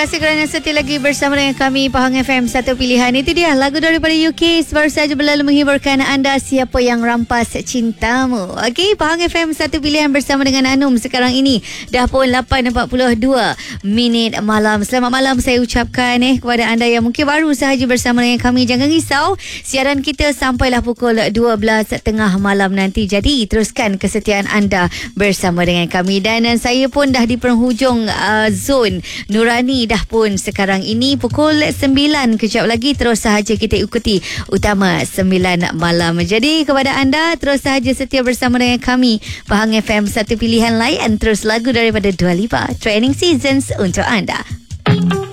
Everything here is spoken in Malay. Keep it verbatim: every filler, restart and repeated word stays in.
kasih kerana setia lagi bersama dengan kami Pahang F M. Satu pilihan itu dia lagu daripada U K baru saja berlalu menghiburkan anda. Siapa yang rampas cintamu. Okey, Pahang F M satu pilihan bersama dengan Anum sekarang ini dah pun lapan empat puluh dua minit malam. Selamat malam saya ucapkan eh kepada anda yang mungkin baru sahaja bersama dengan kami. Jangan risau, siaran kita sampailah pukul dua belas tengah malam nanti. Jadi teruskan kesetiaan anda bersama dengan kami. Dan uh, saya pun dah di penghujung uh, zon Nurani dah pun sekarang ini pukul sembilan. Kejap lagi terus sahaja kita ikuti utama sembilan malam. Jadi kepada anda terus sahaja setia bersama dengan kami Pahang F M. Satu pilihan lain terus lagu daripada Dua Lipa Training Seasons untuk anda.